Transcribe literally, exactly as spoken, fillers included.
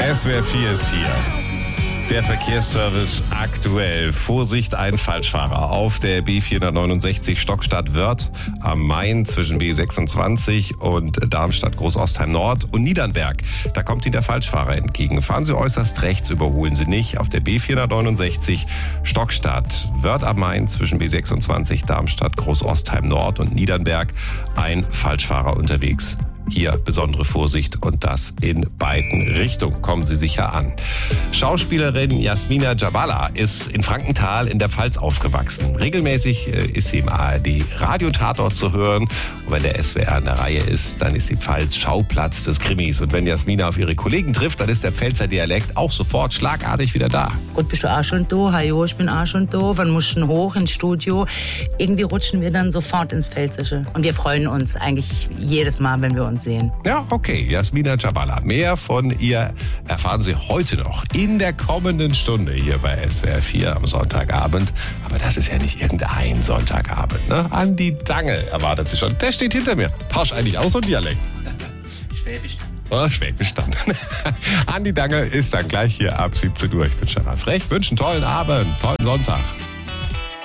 S W R vier ist hier. Der Verkehrsservice aktuell. Vorsicht, ein Falschfahrer auf der B vierhundertneunundsechzig Stockstadt-Wörth am Main zwischen B sechsundzwanzig und Darmstadt-Großostheim Nord und Niedernberg. Da kommt Ihnen der Falschfahrer entgegen. Fahren Sie äußerst rechts, überholen Sie nicht. Auf der B vierhundertneunundsechzig Stockstadt-Wörth am Main zwischen B sechsundzwanzig, Darmstadt, Großostheim Nord und Niedernberg ein Falschfahrer unterwegs. Hier besondere Vorsicht und das in beiden Richtungen. Kommen Sie sicher an. Schauspielerin Jasmina Jabala ist in Frankenthal in der Pfalz aufgewachsen. Regelmäßig ist sie im A R D-Radiotatort zu hören. Und wenn der S W R in der Reihe ist, dann ist die Pfalz Schauplatz des Krimis. Und wenn Jasmina auf ihre Kollegen trifft, dann ist der Pfälzer Dialekt auch sofort schlagartig wieder da. Gut, bist du auch schon da? Hallo, ich bin auch schon da. Wann musst du hoch ins Studio? Irgendwie rutschen wir dann sofort ins Pfälzische. Und wir freuen uns eigentlich jedes Mal, wenn wir uns sehen. Ja, okay, Jasmina Jabala. Mehr von ihr erfahren Sie heute noch in der kommenden Stunde hier bei S W R vier am Sonntagabend. Aber das ist ja nicht irgendein Sonntagabend, ne? Andi Dange erwartet Sie schon. Der steht hinter mir. Tausch eigentlich auch so ein Dialekt. Schwäbisch. Oh, Schwäbisch dann. Andi Dange ist dann gleich hier ab siebzehn Uhr. Ich bin Stefan Frech. Wünsche einen tollen Abend, tollen Sonntag.